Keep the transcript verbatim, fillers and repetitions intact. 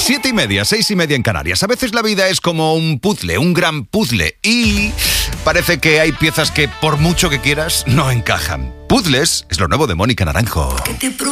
Siete y media, seis y media en Canarias. A veces la vida es como un puzzle, un gran puzzle. Y parece que hay piezas que por mucho que quieras no encajan. Puzzles es lo nuevo de Mónica Naranjo.